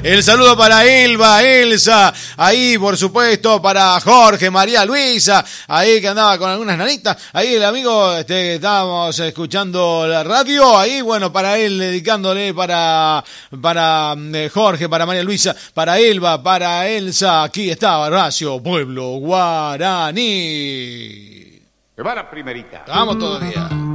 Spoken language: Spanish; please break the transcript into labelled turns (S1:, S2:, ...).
S1: El saludo para Elba, Elsa, ahí por supuesto para Jorge, María Luisa, ahí que andaba con algunas nanitas, ahí el amigo, estábamos escuchando la radio, ahí bueno, para él dedicándole para Jorge, para María Luisa, para Elba, para Elsa, aquí estaba Horacio, Pueblo Guaraní.
S2: Que va la primerita.
S1: Vamos todavía.